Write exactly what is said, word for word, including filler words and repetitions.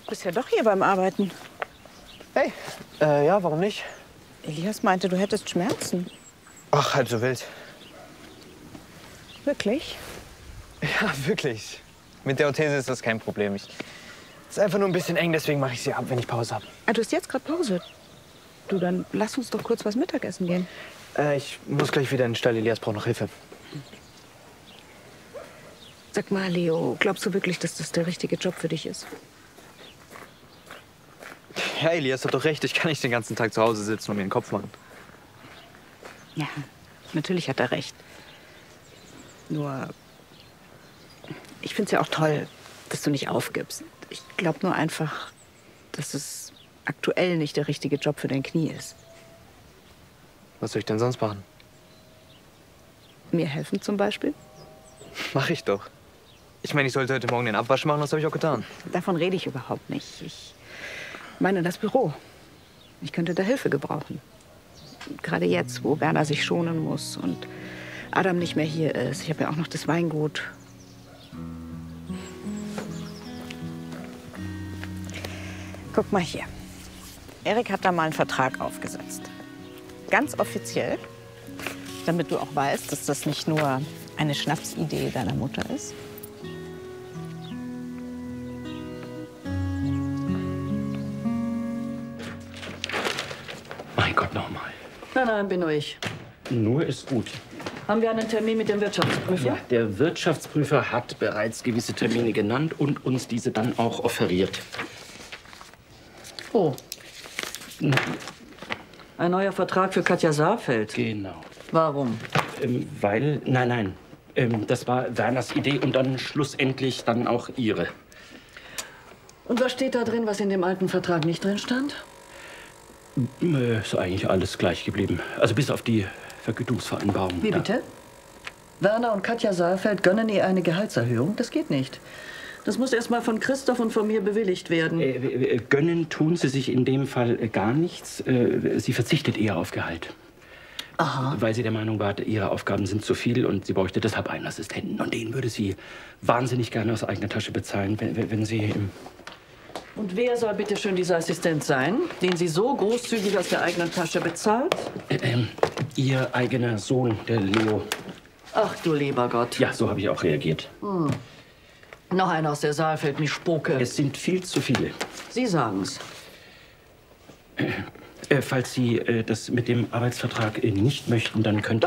bist ja doch hier beim Arbeiten. Hey, äh, ja, warum nicht? Elias meinte, du hättest Schmerzen. Ach, halb so wild. Wirklich? Ja, wirklich. Mit der Orthese ist das kein Problem. Ich, ist einfach nur ein bisschen eng, deswegen mache ich sie ab, wenn ich Pause habe. Ah, du hast jetzt gerade Pause. Du, dann lass uns doch kurz was Mittagessen gehen. Äh, ich muss gleich wieder in den Stall. Elias braucht noch Hilfe. Sag mal, Leo, glaubst du wirklich, dass das der richtige Job für dich ist? Ja, Elias hat doch recht. Ich kann nicht den ganzen Tag zu Hause sitzen und mir den Kopf machen. Ja, natürlich hat er recht. Nur, ich finde es ja auch toll, dass du nicht aufgibst. Ich glaube nur einfach, dass es aktuell nicht der richtige Job für dein Knie ist. Was soll ich denn sonst machen? Mir helfen zum Beispiel? Mach ich doch. Ich meine, ich sollte heute Morgen den Abwasch machen, das habe ich auch getan. Davon rede ich überhaupt nicht. Ich meine das Büro. Ich könnte da Hilfe gebrauchen. Gerade jetzt, wo Werner sich schonen muss und Adam nicht mehr hier ist. Ich habe ja auch noch das Weingut. Guck mal hier. Erik hat da mal einen Vertrag aufgesetzt. Ganz offiziell, damit du auch weißt, dass das nicht nur eine Schnapsidee deiner Mutter ist. Mein Gott, nochmal. Nein, nein, bin nur ich. Nur ist gut. Haben wir einen Termin mit dem Wirtschaftsprüfer? Ja, der Wirtschaftsprüfer hat bereits gewisse Termine genannt und uns diese dann auch offeriert. Oh. Ein neuer Vertrag für Katja Saarfeld. Genau. Warum? Ähm, weil, nein, nein, ähm, das war Werners Idee und dann schlussendlich dann auch ihre. Und was steht da drin, was in dem alten Vertrag nicht drin stand? Äh, Ist eigentlich alles gleich geblieben. Also bis auf die Vergütungsvereinbarung. Wie Da- bitte? Werner und Katja Saarfeld gönnen ihr eine Gehaltserhöhung? Das geht nicht. Das muss erst mal von Christoph und von mir bewilligt werden. Äh, äh, gönnen tun sie sich in dem Fall äh, gar nichts. Äh, sie verzichtet eher auf Gehalt. Aha. Weil sie der Meinung war, ihre Aufgaben sind zu viel und sie bräuchte deshalb einen Assistenten. Und den würde sie wahnsinnig gerne aus eigener Tasche bezahlen, wenn, wenn wenn sie... im Und wer soll bitte schön dieser Assistent sein, den sie so großzügig aus der eigenen Tasche bezahlt? Äh, ähm, ihr eigener Sohn, der Leo. Ach du lieber Gott. Ja, so habe ich auch reagiert. Hm. Noch einer aus der Saalfeld, mich spucke. Es sind viel zu viele. Sie sagen's. Äh, falls Sie äh, das mit dem Arbeitsvertrag äh, nicht möchten, dann könnte